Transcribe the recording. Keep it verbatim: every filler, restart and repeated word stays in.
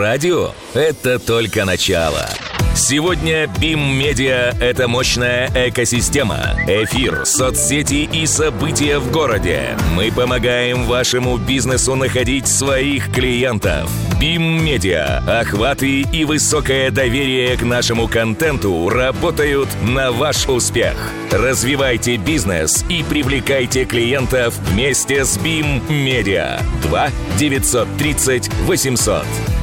радио – это только начало. Сегодня би эм Media – это мощная экосистема. Эфир, соцсети и события в городе. Мы помогаем вашему бизнесу находить своих клиентов. би эм Media, охваты и высокое доверие к нашему контенту работают на ваш успех. Развивайте бизнес и привлекайте клиентов вместе с би эм Media. два девятьсот тридцать восемьсот.